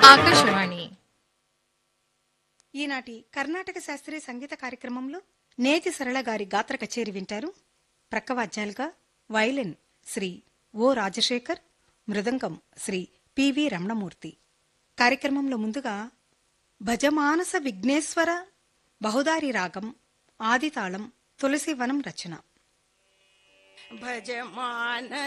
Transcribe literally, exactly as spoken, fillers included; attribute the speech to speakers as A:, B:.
A: ఆకాశవాణి.
B: ఈనాటి కర్ణాటక శాస్త్రీయ సంగీత కార్యక్రమంలో నేతి సరళ గారి గాత్ర కచేరి వింటారు. ప్రక్కవాద్యాలుగా వయలిన్ శ్రీ ఓ రాజశేఖర్, మృదంగం శ్రీ పివి రమణమూర్తి. కార్యక్రమంలో ముందుగా భజమానస విఘ్నేశ్వర బహుదారి రాగం ఆదితాళం తులసివనం రచన.
C: భజమాన